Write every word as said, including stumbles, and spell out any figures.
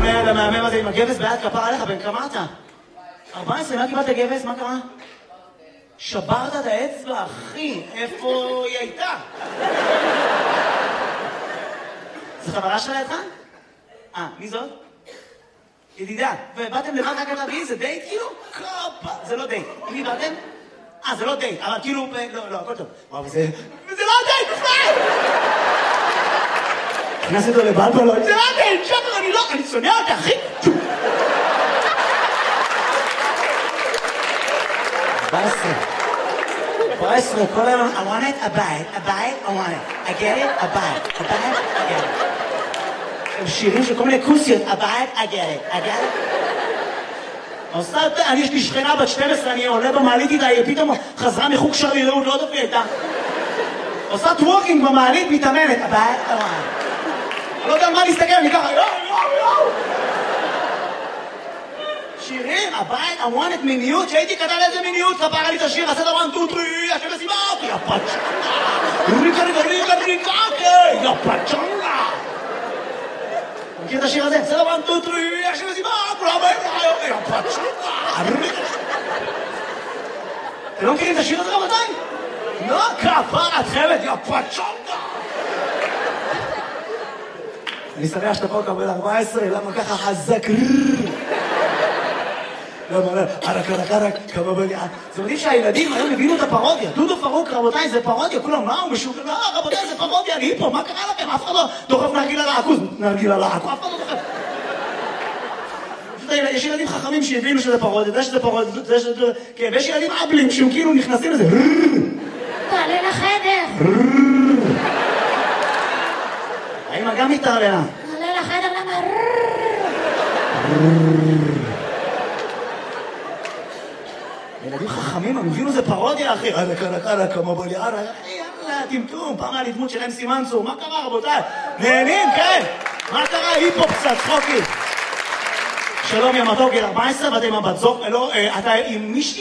שלום לילד המהמם הזה עם הגבס ביד, כפרה עליך, בן כמה אתה? ארבע עשרה, מה קיבלת גבס? מה קרה? שברת את האצבע, אחי, איפה היא הייתה? זו חברה שלה לידך? אה, מי זאת? ידידה. ובאתם לבד רק על להביא? זה דייט כאילו? קופה. זה לא דייט. עם מי באתם? אה, זה לא דייט, אבל כאילו... לא, לא, הכל טוב. וואו, זה... זה לא דייט בכלל! נכנס אותו לבלבלות. זה לא דייט, שחר, אני לא... אני שונא אותה, אחי! ארבע עשרה. ארבע עשרה, כל היום... I want it, a bite, a bite, I want it. I get it, a bite, a bite, I get it. הם שירים של כל מיני כוסיות. A bite, I get it, I get it. עושה... אני יש לי שכנה בת שתים עשרה, אני עולה במעלית איתה, היא פתאום חזרה מחוג שרירות, לא תפריע איתה. עושה טוורקינג במעלית, מתאמנת. A bite, I want it. אני לא יודע על מה להסתכל, אני ככה, יואו, יואו, יואו. שירים, הבית, I want it, מיניות, שהייתי כתב איזה מיניות, כפרה לי את השיר, עשה דבר טו טרי, השם לסיבה, יא פצ'ונגה, ריקה ריקה ריקה ריקה, יא פצ'ונגה. מכיר את השיר הזה? עשה דבר טו טרי, השם לסיבה, כולם באים, יא פצ'ונגה, ריקה. אתם לא מכירים את השיר הזה רבותיי? לא, כפרה, את חייבת, יא פצ'ונגה. אני שמח שאתה פה קבל ארבע עשרה, למה ככה חזק? למה, ערק, ערק, ערק, כמה בליעה. זה מדהים שהילדים היום הבינו את הפרודיה. דודו פרוק, רבותיי, זה פרודיה. כולם, מה הוא משוגע? לא, רבותיי, זה פרודיה, אני פה, מה קרה לכם? אף אחד לא דוחף נרגילה לעכוז. נרגילה לעכוז, אף אחד לא דוחף. יש ילדים חכמים שהבינו שזה פרודיה, זה שזה פרודיה, זה שזה... כן, ויש ילדים אבלים שהם כאילו נכנסים לזה. תעלה לחדר. האמא גם מתערלה. תעלה לחדר, למה? ילדים חכמים, הם הבינו זה פרודיה, אחי. עלה, קלה, קלה, כמה בולי, עלה, יאללה, טמטום, פעם היה לי דמות שלהם סימנסו. מה קרה, רבותיי? נהנים, כן? מה קרה? היפו קצת, צחוקי. שלום, יא מתוק, גיל ארבע עשרה, ואתה עם הבת זוג, לא, אתה עם מישהי?